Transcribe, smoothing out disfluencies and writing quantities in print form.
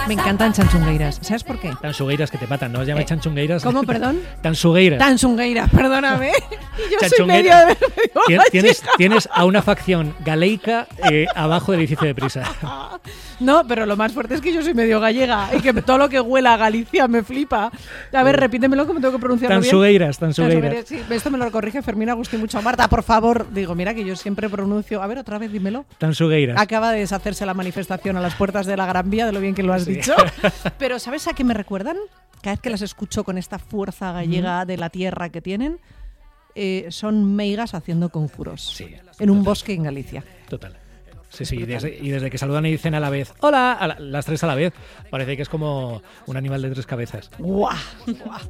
Me encantan chanchungueiras. ¿Sabes por qué? Tansugueiras que te matan, ¿no? Os llamáis chanchungueiras. ¿Cómo, perdón? Tansugueiras. Tanchungueiras, perdóname. Yo soy medio Tienes a una facción galeica abajo del edificio de Prisa. No, pero lo más fuerte es que yo soy medio gallega y que todo lo que huela a Galicia me flipa. A ver, repítemelo que me tengo que pronunciarlo bien. Tansugueiras. Sí, esto me lo corrige Fermín Agustín mucho. Marta, por favor. Digo, mira que yo siempre pronuncio... A ver, otra vez, dímelo. Tansugueiras. Acaba de deshacerse la manifestación a las puertas de la Gran Vía, de lo bien que lo has dicho. Pero ¿sabes a qué me recuerdan? Cada vez que las escucho con esta fuerza gallega de la tierra que tienen, son meigas haciendo conjuros en un bosque en Galicia. Total. Sí, y desde que saludan y dicen a la vez, hola, las tres a la vez, parece que es como un animal de tres cabezas. ¡Guau! ¡Guau!